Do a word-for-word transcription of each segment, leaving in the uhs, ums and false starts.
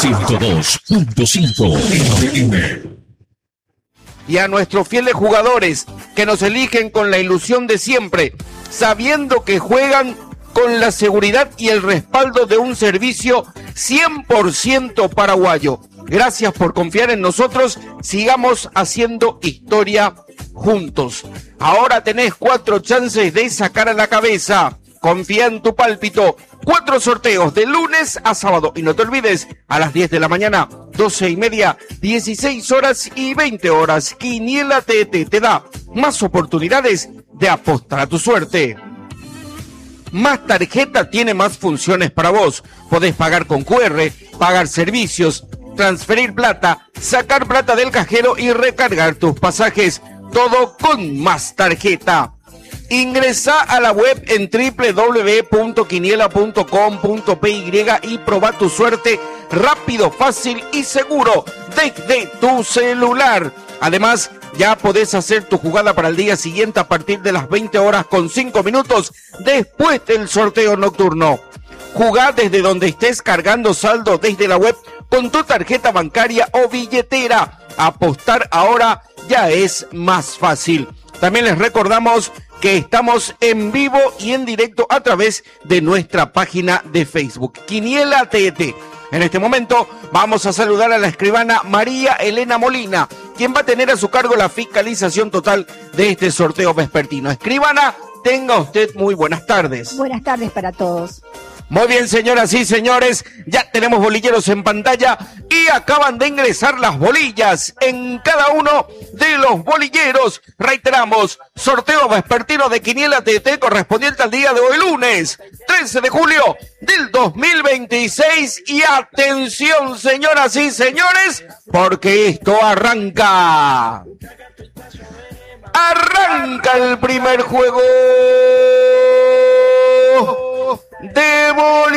ciento dos punto cinco. Y a nuestros fieles jugadores que nos eligen con la ilusión de siempre, sabiendo que juegan con la seguridad y el respaldo de un servicio cien por ciento paraguayo. Gracias por confiar en nosotros, sigamos haciendo historia juntos. Ahora tenés cuatro chances de sacar a la cabeza. Confía en tu pálpito. Cuatro sorteos de lunes a sábado. Y no te olvides, a las diez de la mañana, doce y media, dieciséis horas y veinte horas. Quiniela T T te da más oportunidades de apostar a tu suerte. Más Tarjeta tiene más funciones para vos. Podés pagar con Q R, pagar servicios, transferir plata, sacar plata del cajero y recargar tus pasajes. Todo con Más Tarjeta. Ingresá a la web en doble u doble u doble u punto quiniela punto com punto p y y probá tu suerte rápido, fácil y seguro desde tu celular. Además, ya podés hacer tu jugada para el día siguiente a partir de las veinte horas con cinco minutos después del sorteo nocturno. Jugá desde donde estés cargando saldo desde la web con tu tarjeta bancaria o billetera. Apostar ahora ya es más fácil. También les recordamos que estamos en vivo y en directo a través de nuestra página de Facebook, Quiniela T T. En este momento vamos a saludar a la escribana María Elena Molina, quien va a tener a su cargo la fiscalización total de este sorteo vespertino. Escribana, tenga usted muy buenas tardes. Buenas tardes para todos. Muy bien, señoras y señores, ya tenemos bolilleros en pantalla y acaban de ingresar las bolillas en cada uno de los bolilleros. Reiteramos, sorteo vespertino de Quiniela T T correspondiente al día de hoy, lunes trece de julio del dos mil veintiséis. Y atención, señoras y señores, porque esto arranca. Arranca el primer juego de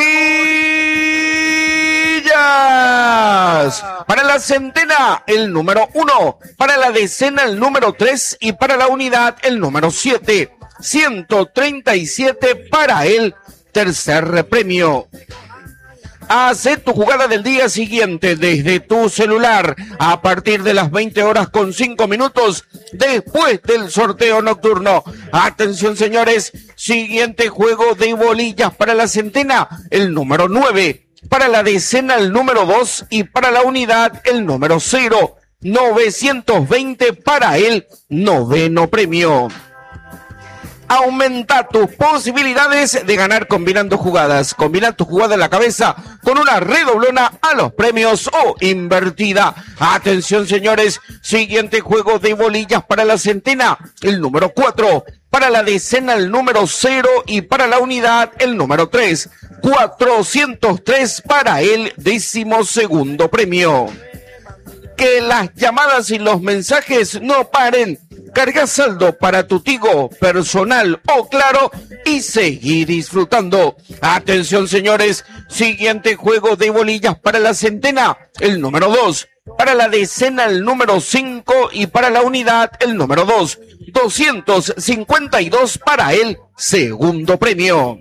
bolillas. Para la centena, el número uno. Para la decena, el número tres. Y para la unidad, el número siete. ciento treinta y siete para el tercer premio. Haz tu jugada del día siguiente desde tu celular a partir de las veinte horas con cinco minutos después del sorteo nocturno. Atención, señores, siguiente juego de bolillas. Para la centena, el número nueve. Para la decena, el número dos. Y para la unidad, el número cero. novecientos veinte para el noveno premio. Aumenta tus posibilidades de ganar combinando jugadas. Combina tu jugada en la cabeza con una redoblona a los premios o invertida. Atención, señores, siguiente juego de bolillas. Para la centena, el número cuatro. Para la decena, el número cero. Y para la unidad, el número tres. cuatrocientos tres para el décimo segundo premio. Que las llamadas y los mensajes no paren. Carga saldo para tu Tigo personal o Claro y seguir disfrutando. Atención, señores, siguiente juego de bolillas. Para la centena, el número dos. Para la decena, el número cinco. Y para la unidad, el número dos. doscientos cincuenta y dos para el segundo premio.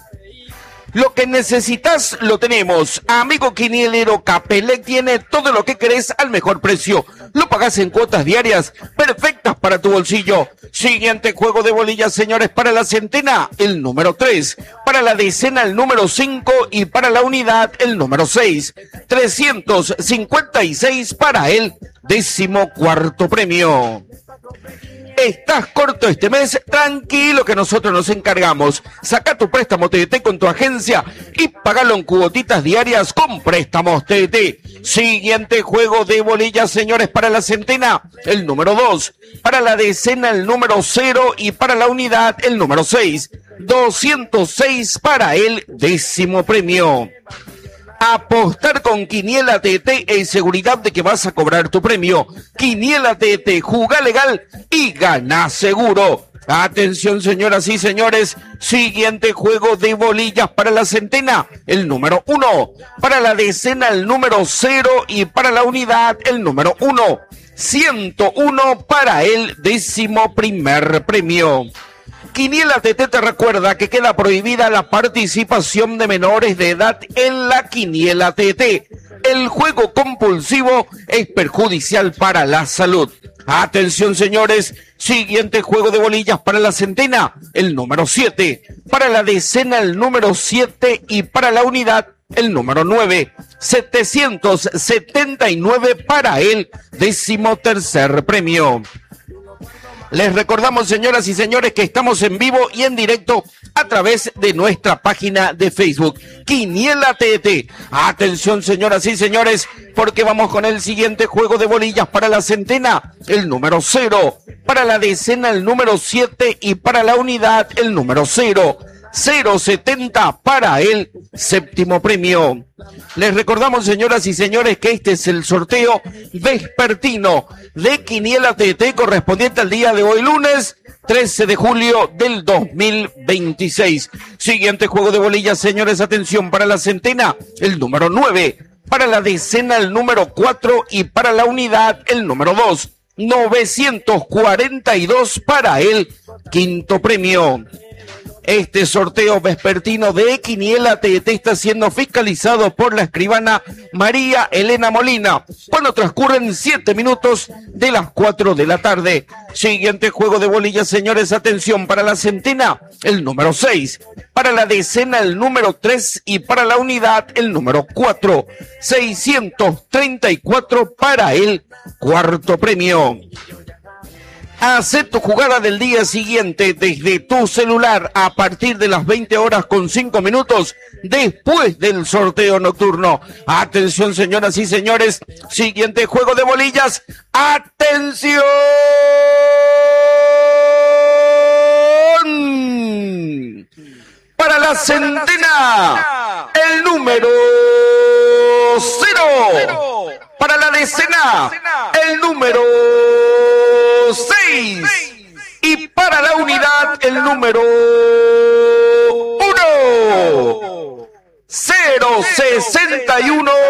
Lo que necesitas lo tenemos. Amigo quinielero, Capelec tiene todo lo que querés al mejor precio. Lo pagás en cuotas diarias perfectas para tu bolsillo. Siguiente juego de bolillas, señores. Para la centena, el número tres. Para la decena, el número cinco. Y para la unidad, el número seis. trescientos cincuenta y seis para el décimo cuarto premio. ¿Estás corto este mes? Tranquilo que nosotros nos encargamos. Saca tu préstamo T T con tu agencia y pagalo en cuotitas diarias con préstamos T T. Siguiente juego de bolillas, señores. Para la centena, el número dos. Para la decena, el número cero. Y para la unidad, el número seis. doscientos seis para el décimo premio. Apostar con Quiniela T T es seguridad de que vas a cobrar tu premio. Quiniela T T, jugá legal y gana seguro. Atención, señoras y señores, siguiente juego de bolillas. Para la centena, el número uno. Para la decena, el número cero. Y para la unidad, el número uno. ciento uno para el décimo primer premio. Quiniela T T te recuerda que queda prohibida la participación de menores de edad en la Quiniela T T. El juego compulsivo es perjudicial para la salud. Atención, señores, siguiente juego de bolillas para la centena, el número siete, para la decena el número siete y para la unidad el número nueve, setecientos setenta y nueve para el decimotercer premio. Les recordamos, señoras y señores, que estamos en vivo y en directo a través de nuestra página de Facebook, Quiniela T T. Atención, señoras y señores, porque vamos con el siguiente juego de bolillas para la centena, el número cero, para la decena el número siete y para la unidad el número cero. cero setenta para el séptimo premio. Les recordamos, señoras y señores, que este es el sorteo vespertino de Quiniela T T correspondiente al día de hoy, lunes trece de julio del dos mil veintiséis. Siguiente juego de bolillas, señores, atención, para la centena, el número nueve, para la decena el número cuatro y para la unidad el número dos. novecientos cuarenta y dos para el quinto premio. Este sorteo vespertino de Quiniela T T está siendo fiscalizado por la escribana María Elena Molina, cuando transcurren siete minutos de las cuatro de la tarde. Siguiente juego de bolillas, señores, atención, para la centena, el número seis, para la decena, el número tres y para la unidad, el número cuatro. seiscientos treinta y cuatro para el cuarto premio. Haz tu jugada del día siguiente desde tu celular a partir de las veinte horas con cinco minutos después del sorteo nocturno. Atención, señoras y señores, siguiente juego de bolillas. ¡Atención! Para la centena, el número cero. Para la decena, el número seis. Y para la unidad, el número uno. cero sesenta y uno